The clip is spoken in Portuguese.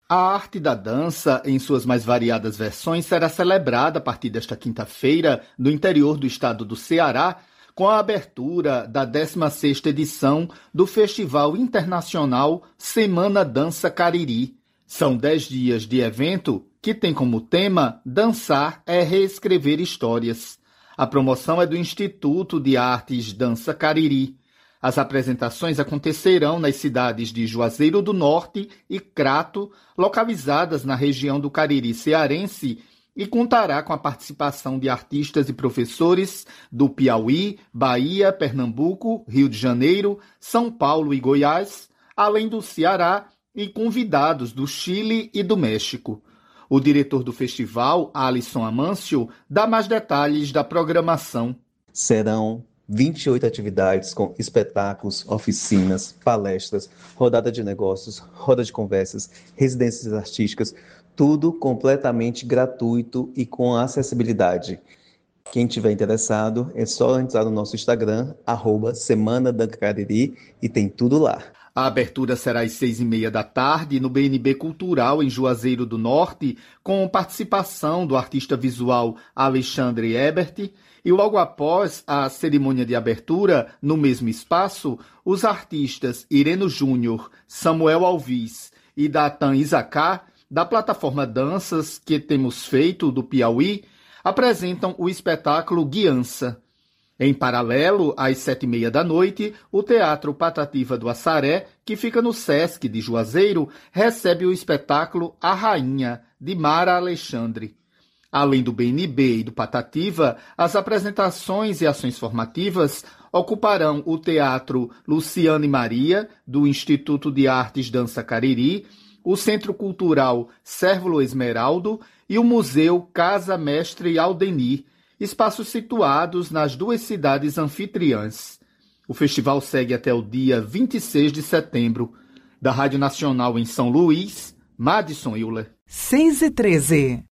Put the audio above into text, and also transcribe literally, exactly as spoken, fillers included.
A arte da dança, em suas mais variadas versões, será celebrada a partir desta quinta-feira no interior do estado do Ceará, com a abertura da décima sexta edição do Festival Internacional Semana Dança Cariri. São dez dias de evento que tem como tema Dançar é Reescrever Histórias. A promoção é do Instituto de Artes Dança Cariri. As apresentações acontecerão nas cidades de Juazeiro do Norte e Crato, localizadas na região do Cariri cearense, e contará com a participação de artistas e professores do Piauí, Bahia, Pernambuco, Rio de Janeiro, São Paulo e Goiás, além do Ceará e convidados do Chile e do México. O diretor do festival, Alisson Amâncio, dá mais detalhes da programação. Serão vinte e oito atividades com espetáculos, oficinas, palestras, rodada de negócios, roda de conversas, residências artísticas, tudo completamente gratuito e com acessibilidade. Quem tiver interessado, é só entrar no nosso Instagram, arroba Semana Dança Cariri, e tem tudo lá. A abertura será às seis e meia da tarde no B N B Cultural, em Juazeiro do Norte, com participação do artista visual Alexandre Ebert, e logo após a cerimônia de abertura, no mesmo espaço, os artistas Ireno Júnior, Samuel Alves e Datan Isaká, da plataforma Danças que Temos Feito, do Piauí, apresentam o espetáculo Guiança. Em paralelo, às sete e meia da noite, o Teatro Patativa do Assaré, que fica no Sesc de Juazeiro, recebe o espetáculo A Rainha, de Mara Alexandre. Além do B N B e do Patativa, as apresentações e ações formativas ocuparão o Teatro Luciane Maria, do Instituto de Artes Dança Cariri, o Centro Cultural Cérvulo Esmeraldo e o Museu Casa Mestre Aldenir, espaços situados nas duas cidades anfitriãs. O festival segue até o dia vinte e seis de setembro. Da Rádio Nacional em São Luís, Madison Euler. seis e treze.